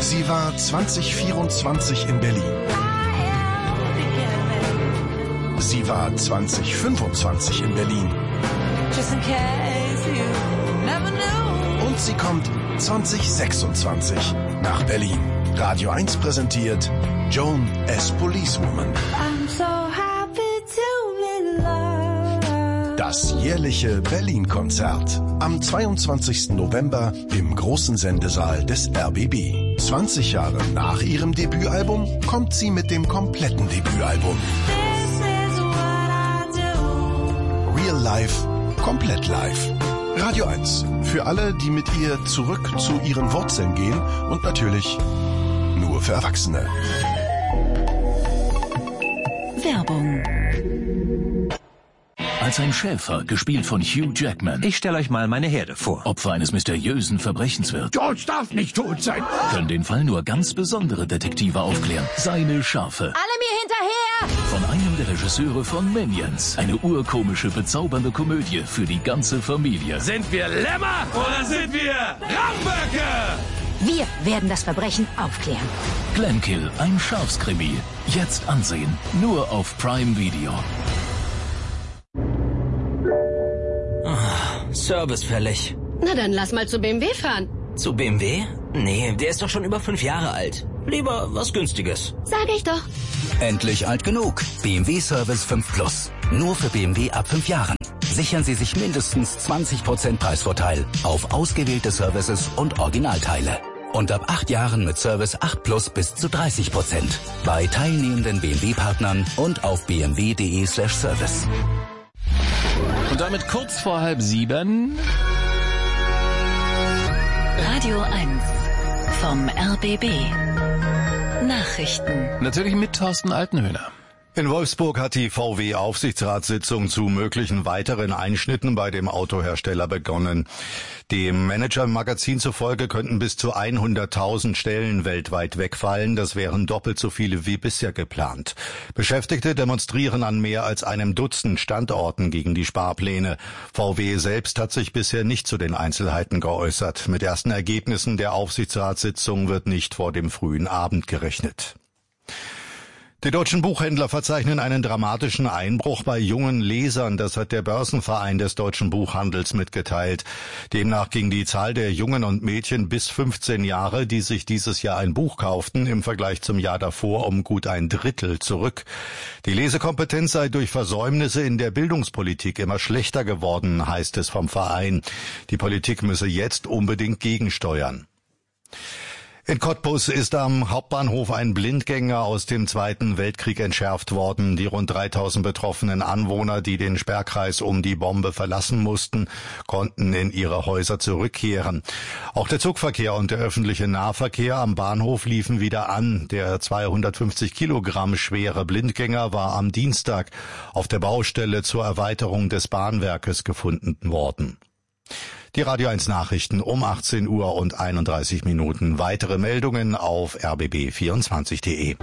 Sie war 2024 in Berlin. Sie war 2025 in Berlin. Und sie kommt 2026 nach Berlin. Radio 1 präsentiert Joan as Policewoman. Das jährliche Berlin-Konzert. Am 22. November im großen Sendesaal des RBB. 20 Jahre nach ihrem Debütalbum kommt sie mit dem kompletten Debütalbum. Real Life, komplett live. Radio 1. Für alle, die mit ihr zurück zu ihren Wurzeln gehen und natürlich nur für Erwachsene. Werbung. Als ein Schäfer, gespielt von Hugh Jackman. Ich stelle euch mal meine Herde vor. Opfer eines mysteriösen Verbrechens wird. George darf nicht tot sein. Können den Fall nur ganz besondere Detektive aufklären. Seine Schafe. Alle mir hinterher! Von einem der Regisseure von Minions. Eine urkomische, bezaubernde Komödie für die ganze Familie. Sind wir Lämmer oder sind wir Ramböcke? Wir werden das Verbrechen aufklären. Glenkill, ein Schafskrimi. Jetzt ansehen. Nur auf Prime Video. Service fällig. Na dann lass mal zu BMW fahren. Zu BMW? Nee, der ist doch schon über 5 Jahre alt. Lieber was Günstiges. Sag ich doch. Endlich alt genug. BMW Service 5 Plus. Nur für BMW ab 5 Jahren. Sichern Sie sich mindestens 20% Preisvorteil auf ausgewählte Services und Originalteile. Und ab 8 Jahren mit Service 8 Plus bis zu 30%. Bei teilnehmenden BMW-Partnern und auf bmw.de/service. Und damit kurz vor 6:30. Radio 1 vom RBB. Nachrichten. Natürlich mit Thorsten Altenhöhner. In Wolfsburg hat die VW-Aufsichtsratssitzung zu möglichen weiteren Einschnitten bei dem Autohersteller begonnen. Dem Manager-Magazin zufolge könnten bis zu 100.000 Stellen weltweit wegfallen. Das wären doppelt so viele wie bisher geplant. Beschäftigte demonstrieren an mehr als einem Dutzend Standorten gegen die Sparpläne. VW selbst hat sich bisher nicht zu den Einzelheiten geäußert. Mit ersten Ergebnissen der Aufsichtsratssitzung wird nicht vor dem frühen Abend gerechnet. Die deutschen Buchhändler verzeichnen einen dramatischen Einbruch bei jungen Lesern. Das hat der Börsenverein des deutschen Buchhandels mitgeteilt. Demnach ging die Zahl der Jungen und Mädchen bis 15 Jahre, die sich dieses Jahr ein Buch kauften, im Vergleich zum Jahr davor um gut ein Drittel zurück. Die Lesekompetenz sei durch Versäumnisse in der Bildungspolitik immer schlechter geworden, heißt es vom Verein. Die Politik müsse jetzt unbedingt gegensteuern. In Cottbus ist am Hauptbahnhof ein Blindgänger aus dem Zweiten Weltkrieg entschärft worden. Die rund 3000 betroffenen Anwohner, die den Sperrkreis um die Bombe verlassen mussten, konnten in ihre Häuser zurückkehren. Auch der Zugverkehr und der öffentliche Nahverkehr am Bahnhof liefen wieder an. Der 250 Kilogramm schwere Blindgänger war am Dienstag auf der Baustelle zur Erweiterung des Bahnwerkes gefunden worden. Die Radio 1 Nachrichten um 18 Uhr und 31 Minuten. Weitere Meldungen auf rbb24.de.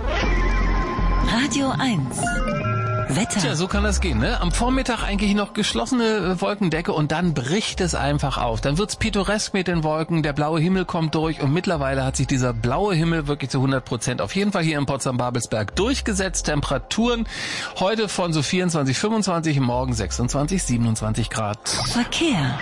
Radio 1. Wetter. Tja, so kann das gehen, ne? Am Vormittag eigentlich noch geschlossene Wolkendecke und dann bricht es einfach auf. Dann wird's pittoresk mit den Wolken, der blaue Himmel kommt durch und mittlerweile hat sich dieser blaue Himmel wirklich zu 100% auf jeden Fall hier in Potsdam-Babelsberg durchgesetzt. Temperaturen heute von so 24, 25, morgen 26, 27 Grad. Verkehr.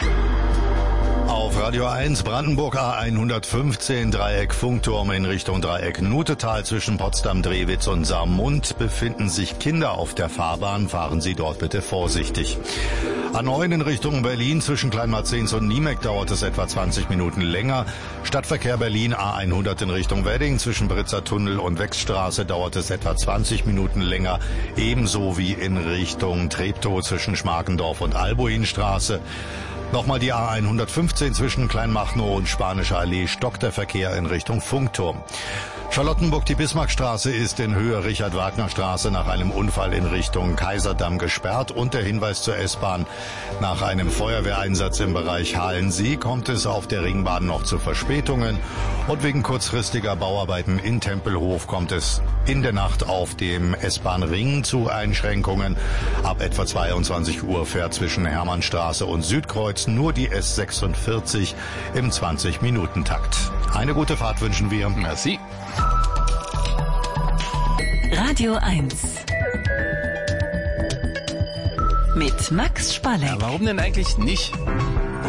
Auf Radio 1 Brandenburg A115 Dreieck Funkturm in Richtung Dreieck Nutetal zwischen Potsdam-Drewitz und Saarmund befinden sich Kinder auf der Fahrbahn. Fahren Sie dort bitte vorsichtig. A9 in Richtung Berlin zwischen Kleinmarzens und Niemek dauert es etwa 20 Minuten länger. Stadtverkehr Berlin A100 in Richtung Wedding zwischen Britzer Tunnel und Wechsstraße dauert es etwa 20 Minuten länger. Ebenso wie in Richtung Treptow zwischen Schmarkendorf und Albuinstraße. Nochmal die A115 zwischen Kleinmachnow und Spanischer Allee stockt der Verkehr in Richtung Funkturm. Charlottenburg, die Bismarckstraße ist in Höhe Richard-Wagner-Straße nach einem Unfall in Richtung Kaiserdamm gesperrt und der Hinweis zur S-Bahn: Nach einem Feuerwehreinsatz im Bereich Halensee kommt es auf der Ringbahn noch zu Verspätungen und wegen kurzfristiger Bauarbeiten in Tempelhof kommt es in der Nacht auf dem S-Bahn-Ring zu Einschränkungen. Ab etwa 22 Uhr fährt zwischen Hermannstraße und Südkreuz nur die S46 im 20-Minuten-Takt. Eine gute Fahrt wünschen wir. Merci. Radio 1 mit Max Spalleck. Ja, warum denn eigentlich nicht?